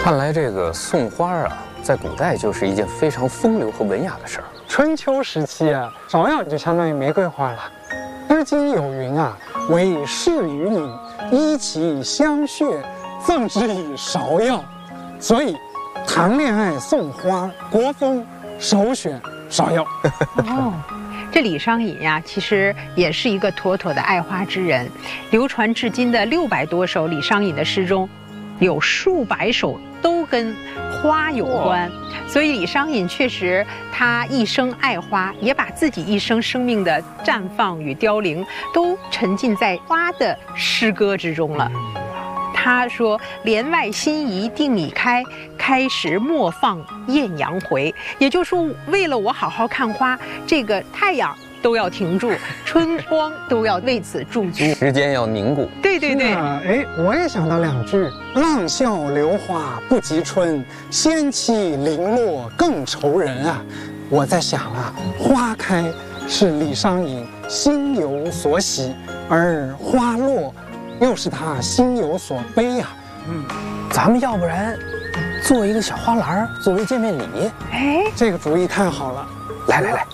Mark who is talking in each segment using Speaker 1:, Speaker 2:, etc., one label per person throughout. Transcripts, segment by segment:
Speaker 1: 看来这个送花啊，在古代就是一件非常风流和文雅的事儿。
Speaker 2: 春秋时期啊，芍药就相当于玫瑰花了。而今有云啊，为士于女，依其香血，赠之以芍药。所以，谈恋爱送花，国风首选芍药。
Speaker 3: 哦。这李商隐呀，其实也是一个妥妥的爱花之人。流传至今的600多首李商隐的诗中，有数百首都跟花有关。所以李商隐确实他一生爱花，也把自己一生生命的绽放与凋零都沉浸在花的诗歌之中了。他说：“帘外新移定已开，开时莫放艳阳回。”也就是说，为了我好好看花，这个太阳都要停住，春光都要为此驻足，
Speaker 1: 时间要凝固。
Speaker 3: 对对对。
Speaker 2: 哎，我也想到2句：浪笑榴花不及春，仙气零落更愁人啊。我在想啊，花开是李商隐心有所喜，而花落又是他心有所悲啊。
Speaker 1: 咱们要不然做一个小花篮作为见面礼？
Speaker 3: 哎，
Speaker 2: 这个主意太好了！
Speaker 1: 来，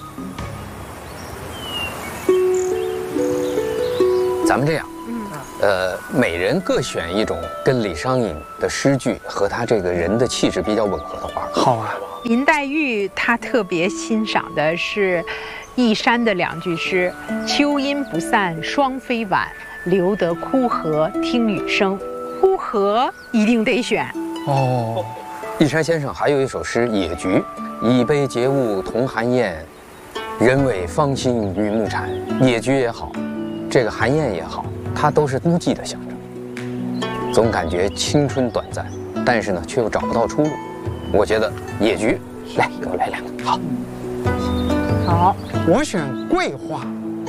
Speaker 1: 咱们这样，每人各选一种跟李商隐的诗句和他这个人的气质比较吻合的花。
Speaker 2: 好啊。
Speaker 3: 林黛玉她特别欣赏的是一山的2句诗：“秋阴不散双飞晚，留得枯荷听雨声。”枯荷一定得选
Speaker 1: 哦。一山先生还有一首诗《野菊》：“一杯节物同寒燕，人为芳心与木蝉。”野菊也好，这个寒燕也好，它都是孤寂的象征，总感觉青春短暂，但是呢，却又找不到出路。我觉得野菊，来，给我来2个。好，
Speaker 3: 好，
Speaker 2: 我选桂花。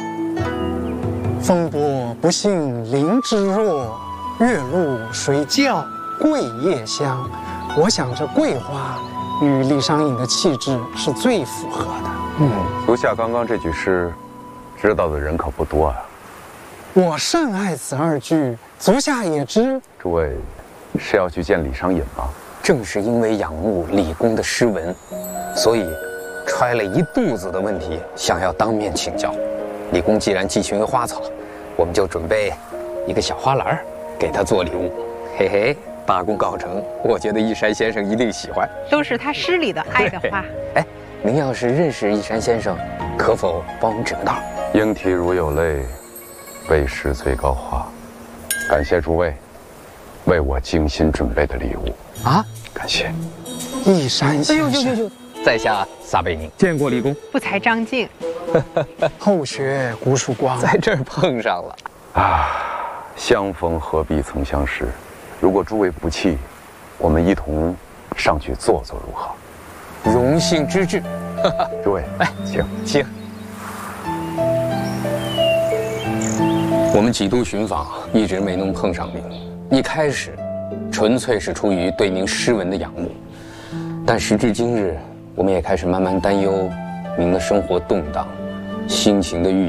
Speaker 2: 风波不信菱枝弱，月露谁教桂叶香。我想这桂花与李商隐的气质是最符合的。
Speaker 4: 足下刚刚这句诗，知道的人可不多啊。
Speaker 2: 我甚爱此2句，足下也知。
Speaker 4: 诸位是要去见李商隐吗？
Speaker 1: 正是因为仰慕李公的诗文，所以揣了一肚子的问题，想要当面请教。李公既然寄情于花草，我们就准备一个小花篮给他做礼物。嘿嘿，大功告成，我觉得一山先生一定喜欢。
Speaker 3: 都是他诗里的爱的花。
Speaker 1: 哎，您要是认识一山先生，可否帮我们指个道？
Speaker 4: 莺啼如有泪，为诗最高花。感谢诸位为我精心准备的礼物
Speaker 1: 啊！
Speaker 4: 感谢。
Speaker 2: 一山先生，
Speaker 1: 在下撒贝宁，见过李公。
Speaker 3: 不才张静，
Speaker 2: 后学古曙光，
Speaker 1: 在这儿碰上了
Speaker 4: 啊！相逢何必曾相识。如果诸位不弃，我们一同上去坐坐如何？
Speaker 1: 荣幸之至。
Speaker 4: 诸位，
Speaker 1: 来，请。我们几度寻访，一直没能碰上您。一开始，纯粹是出于对您诗文的仰慕，但时至今日，我们也开始慢慢担忧您的生活动荡，心情的郁